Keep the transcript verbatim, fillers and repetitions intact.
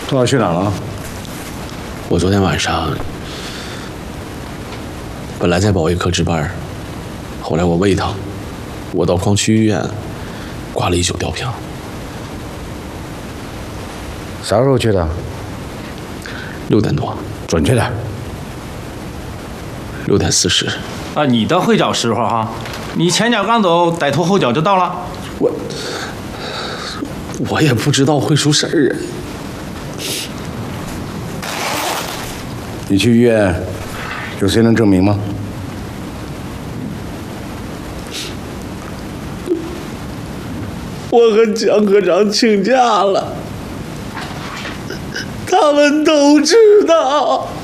都要去哪儿了？ 我昨天晚上本来在保卫科值班，后来我胃疼，我到矿区医院挂了一宿吊瓶。 啥时候去的？ 六点多。 准确点。 六点四十。 啊，你的会找时候哈，你前脚刚走，歹徒后脚就到了。 我我也不知道会出事儿啊。 你去医院，有谁能证明吗？ 我和江科长请假了，他们都知道。